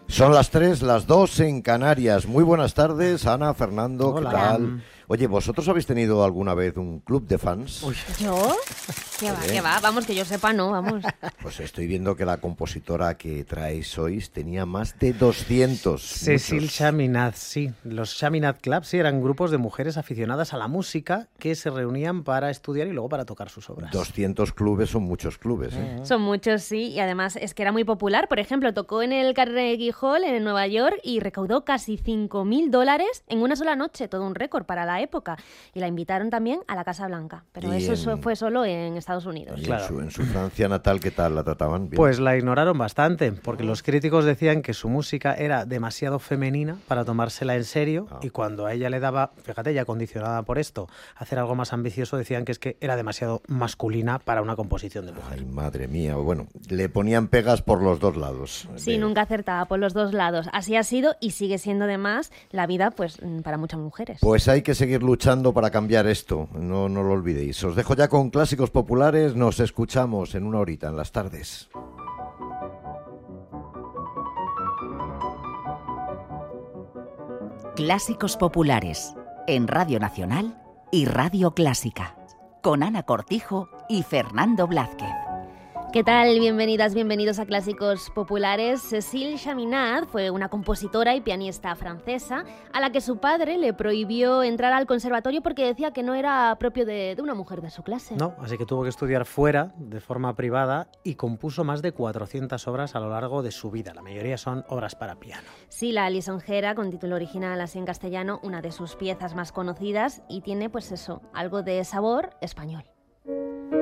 Son las 3, las 2 en Canarias. Muy buenas tardes, Ana, Fernando, Hola. ¿qué tal? Oye, ¿vosotros habéis tenido alguna vez un club de fans? Uy. ¿Yo? ¿Qué va? Vamos, que yo sepa, no, vamos. Pues estoy viendo que la compositora que traéis hoy tenía más de 200. Cécile muchos. Chaminade, sí. Los Chaminade Club, sí, eran grupos de mujeres aficionadas a la música que se reunían para estudiar y luego para tocar sus obras. 200 clubes son muchos clubes, ¿eh? Son muchos, sí, y además es que era muy popular. Por ejemplo, tocó en el Carnegie Hall en Nueva York y recaudó casi $5.000 en una sola noche, todo un récord para la época. Y la invitaron también a la Casa Blanca, pero eso fue solo en Estados Unidos. Y Claro. en su Francia natal, ¿qué tal? ¿La trataban bien? Pues la ignoraron bastante, porque los críticos decían que su música era demasiado femenina para tomársela en serio, y cuando a ella le daba, fíjate, ya condicionada por esto, hacer algo más ambicioso, decían que es que era demasiado masculina para una composición de mujer. Ay, madre mía. Bueno, le ponían pegas por los dos lados. Sí, nunca acertaba por los dos lados. Así ha sido y sigue siendo además la vida pues para muchas mujeres. Pues hay que seguir luchando para cambiar esto, no lo olvidéis. Os dejo ya con clásicos populares, nos escuchamos en una horita, en las tardes. Clásicos populares, en Radio Nacional y Radio Clásica, con Ana Cortijo y Fernando Blázquez. ¿Qué tal? Bienvenidas, bienvenidos a Clásicos Populares. Cécile Chaminade fue una compositora y pianista francesa a la que su padre le prohibió entrar al conservatorio porque decía que no era propio de una mujer de su clase. No, así que tuvo que estudiar fuera, de forma privada, y compuso más de 400 obras a lo largo de su vida. La mayoría son obras para piano. Sí, la lisonjera, con título original así en castellano, una de sus piezas más conocidas y tiene, pues eso, algo de sabor español.